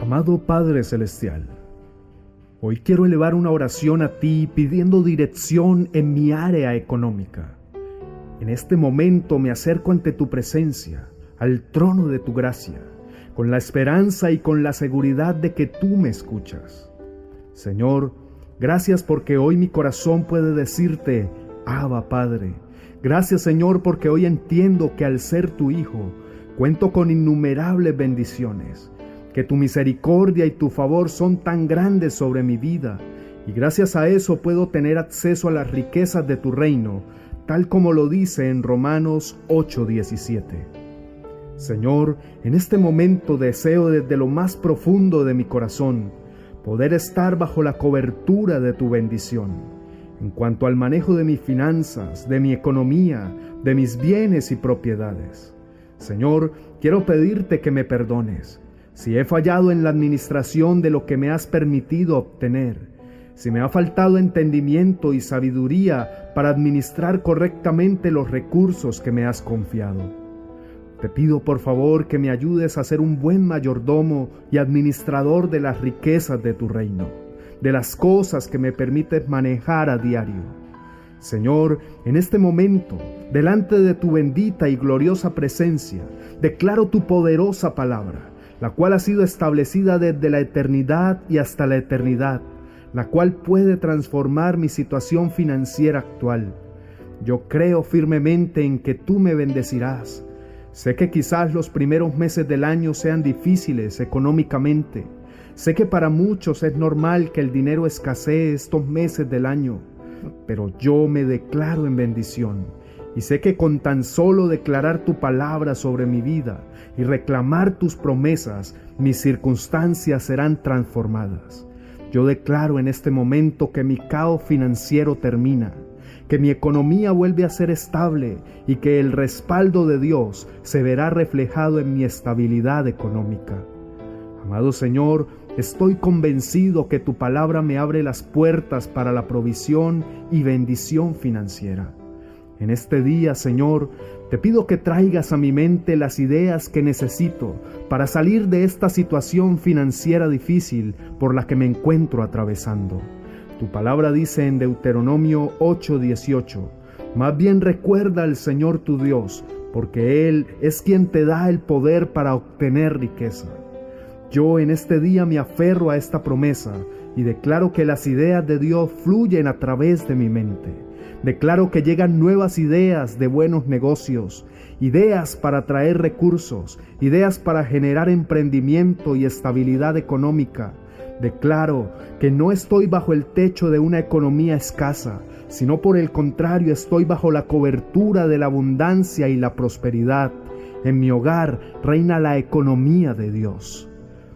Amado Padre Celestial, hoy quiero elevar una oración a ti pidiendo dirección en mi área económica. En este momento me acerco ante tu presencia, al trono de tu gracia, con la esperanza y con la seguridad de que tú me escuchas. Señor, gracias porque hoy mi corazón puede decirte, Abba Padre. Gracias, Señor, porque hoy entiendo que al ser tu hijo, cuento con innumerables bendiciones, que tu misericordia y tu favor son tan grandes sobre mi vida, y gracias a eso puedo tener acceso a las riquezas de tu reino, tal como lo dice en Romanos 8:17. Señor, en este momento deseo desde lo más profundo de mi corazón poder estar bajo la cobertura de tu bendición. En cuanto al manejo de mis finanzas, de mi economía, de mis bienes y propiedades. Señor, quiero pedirte que me perdones si he fallado en la administración de lo que me has permitido obtener, si me ha faltado entendimiento y sabiduría para administrar correctamente los recursos que me has confiado. Te pido por favor que me ayudes a ser un buen mayordomo y administrador de las riquezas de tu reino, de las cosas que me permites manejar a diario. Señor, en este momento, delante de tu bendita y gloriosa presencia, declaro tu poderosa palabra, la cual ha sido establecida desde la eternidad y hasta la eternidad, la cual puede transformar mi situación financiera actual. Yo creo firmemente en que tú me bendecirás. Sé que quizás los primeros meses del año sean difíciles económicamente. Sé que para muchos es normal que el dinero escasee estos meses del año, pero yo me declaro en bendición. Y sé que con tan solo declarar tu palabra sobre mi vida y reclamar tus promesas, mis circunstancias serán transformadas. Yo declaro en este momento que mi caos financiero termina, que mi economía vuelve a ser estable y que el respaldo de Dios se verá reflejado en mi estabilidad económica. Amado Señor, estoy convencido que tu palabra me abre las puertas para la provisión y bendición financiera. En este día, Señor, te pido que traigas a mi mente las ideas que necesito para salir de esta situación financiera difícil por la que me encuentro atravesando. Tu palabra dice en Deuteronomio 8:18, más bien recuerda al Señor tu Dios, porque Él es quien te da el poder para obtener riqueza. Yo en este día me aferro a esta promesa y declaro que las ideas de Dios fluyen a través de mi mente. Declaro que llegan nuevas ideas de buenos negocios, ideas para traer recursos, ideas para generar emprendimiento y estabilidad económica. Declaro que no estoy bajo el techo de una economía escasa, sino por el contrario estoy bajo la cobertura de la abundancia y la prosperidad. En mi hogar reina la economía de Dios.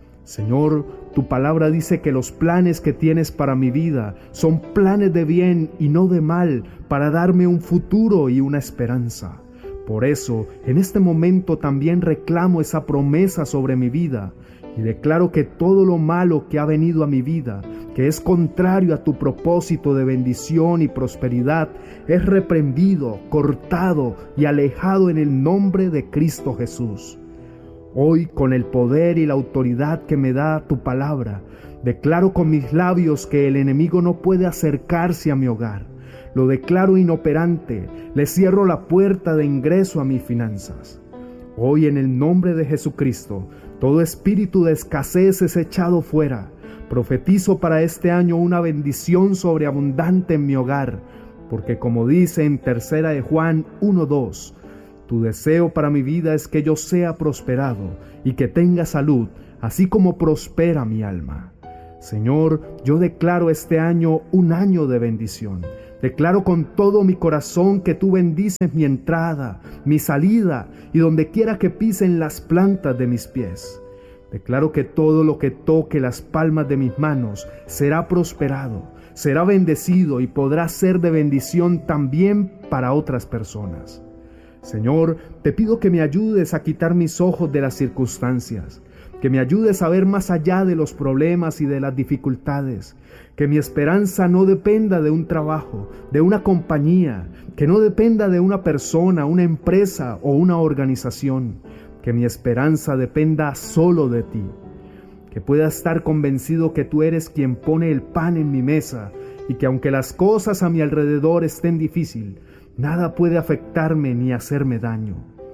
Señor, tu palabra dice que los planes que tienes para mi vida son planes de bien y no de mal, para darme un futuro y una esperanza. Por eso, en este momento también reclamo esa promesa sobre mi vida y declaro que todo lo malo que ha venido a mi vida, que es contrario a tu propósito de bendición y prosperidad, es reprendido, cortado y alejado en el nombre de Cristo Jesús. Hoy, con el poder y la autoridad que me da tu palabra, declaro con mis labios que el enemigo no puede acercarse a mi hogar. Lo declaro inoperante, le cierro la puerta de ingreso a mis finanzas. Hoy, en el nombre de Jesucristo, todo espíritu de escasez es echado fuera. Profetizo para este año una bendición sobreabundante en mi hogar, porque como dice en 3 de Juan 1:2, tu deseo para mi vida es que yo sea prosperado y que tenga salud, así como prospera mi alma. Señor, yo declaro este año un año de bendición. Declaro con todo mi corazón que tú bendices mi entrada, mi salida y donde quiera que pisen las plantas de mis pies. Declaro que todo lo que toque las palmas de mis manos será prosperado, será bendecido y podrá ser de bendición también para otras personas. Señor, te pido que me ayudes a quitar mis ojos de las circunstancias, que me ayudes a ver más allá de los problemas y de las dificultades, que mi esperanza no dependa de un trabajo, de una compañía, que no dependa de una persona, una empresa o una organización, que mi esperanza dependa solo de ti. que pueda estar convencido que tú eres quien pone el pan en mi mesa y que aunque las cosas a mi alrededor estén difíciles, nada puede afectarme ni hacerme daño.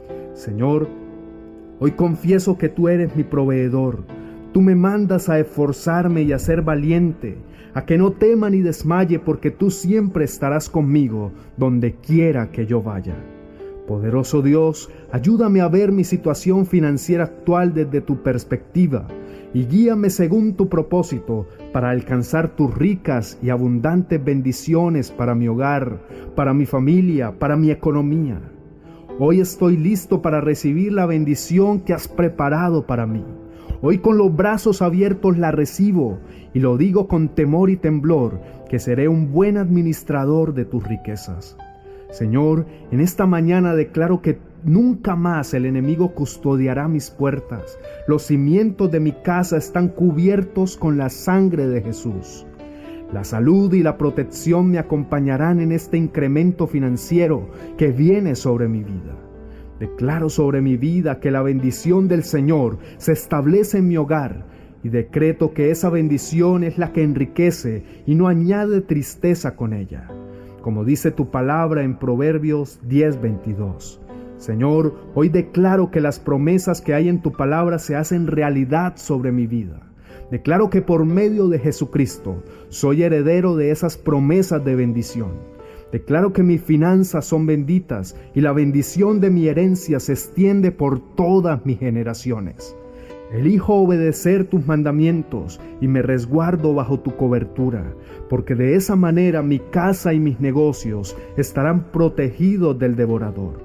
Señor, hoy confieso que tú eres mi proveedor. Tú me mandas a esforzarme y a ser valiente, a que no tema ni desmaye, porque tú siempre estarás conmigo donde quiera que yo vaya. Poderoso Dios, ayúdame a ver mi situación financiera actual desde tu perspectiva y guíame según tu propósito para alcanzar tus ricas y abundantes bendiciones para mi hogar, para mi familia, para mi economía. Hoy estoy listo para recibir la bendición que has preparado para mí. Hoy con los brazos abiertos la recibo y lo digo con temor y temblor, que seré un buen administrador de tus riquezas. Señor, en esta mañana declaro que nunca más el enemigo custodiará mis puertas. Los cimientos de mi casa están cubiertos con la sangre de Jesús. La salud y la protección me acompañarán en este incremento financiero que viene sobre mi vida. Declaro sobre mi vida que la bendición del Señor se establece en mi hogar y decreto que esa bendición es la que enriquece y no añade tristeza con ella. Como dice tu palabra en Proverbios 10:22. Señor, hoy declaro que las promesas que hay en tu palabra se hacen realidad sobre mi vida. Declaro que por medio de Jesucristo soy heredero de esas promesas de bendición. Declaro que mis finanzas son benditas y la bendición de mi herencia se extiende por todas mis generaciones. Elijo obedecer tus mandamientos y me resguardo bajo tu cobertura, porque de esa manera mi casa y mis negocios estarán protegidos del devorador.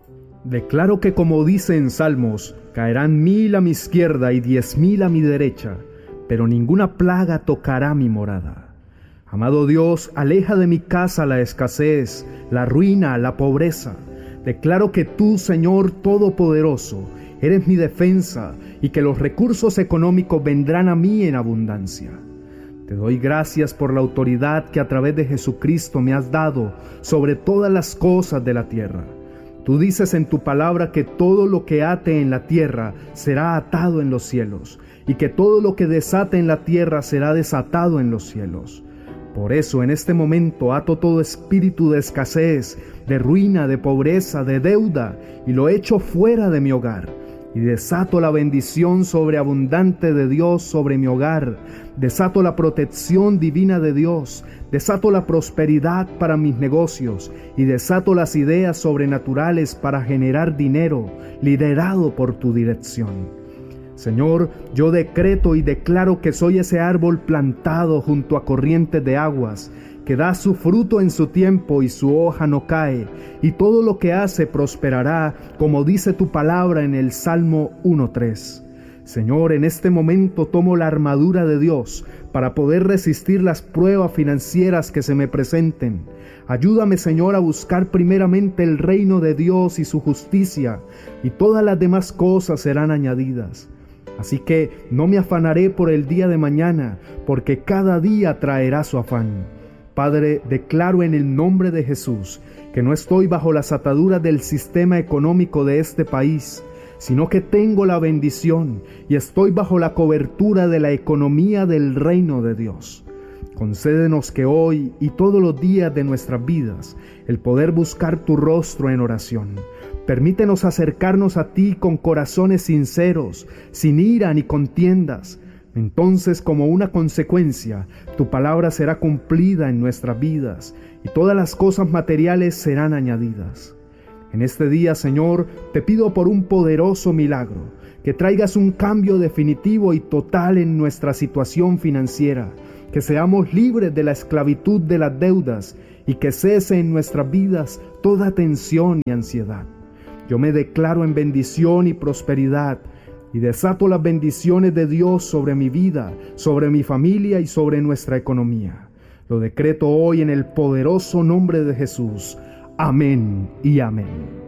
Declaro que, como dice en Salmos, caerán 1000 a mi izquierda y 10,000 a mi derecha, pero ninguna plaga tocará mi morada. Amado Dios, aleja de mi casa la escasez, la ruina, la pobreza. Declaro que tú, Señor Todopoderoso, eres mi defensa y que los recursos económicos vendrán a mí en abundancia. Te doy gracias por la autoridad que a través de Jesucristo me has dado sobre todas las cosas de la tierra. Tú dices en tu palabra que todo lo que ate en la tierra será atado en los cielos, y que todo lo que desate en la tierra será desatado en los cielos. Por eso en este momento ato todo espíritu de escasez, de ruina, de pobreza, de deuda, y lo echo fuera de mi hogar. Y desato la bendición sobreabundante de Dios sobre mi hogar. Desato la protección divina de Dios. Desato la prosperidad para mis negocios. Y desato las ideas sobrenaturales para generar dinero, liderado por tu dirección. Señor, yo decreto y declaro que soy ese árbol plantado junto a corrientes de aguas, que da su fruto en su tiempo y su hoja no cae, y todo lo que hace prosperará, como dice tu palabra en el Salmo 1:3. Señor, en este momento tomo la armadura de Dios para poder resistir las pruebas financieras que se me presenten. Ayúdame, Señor, a buscar primeramente el reino de Dios y su justicia, y todas las demás cosas serán añadidas. Así que no me afanaré por el día de mañana, porque cada día traerá su afán. Padre, declaro en el nombre de Jesús que no estoy bajo las ataduras del sistema económico de este país, sino que tengo la bendición y estoy bajo la cobertura de la economía del reino de Dios. Concédenos que hoy y todos los días de nuestras vidas el poder buscar tu rostro en oración. Permítenos acercarnos a ti con corazones sinceros, sin ira ni contiendas. Entonces, como una consecuencia, tu palabra será cumplida en nuestras vidas y todas las cosas materiales serán añadidas. En este día, Señor, te pido por un poderoso milagro, que traigas un cambio definitivo y total en nuestra situación financiera, que seamos libres de la esclavitud de las deudas y que cese en nuestras vidas toda tensión y ansiedad. Yo me declaro en bendición y prosperidad y desato las bendiciones de Dios sobre mi vida, sobre mi familia y sobre nuestra economía. Lo decreto hoy en el poderoso nombre de Jesús. Amén y amén.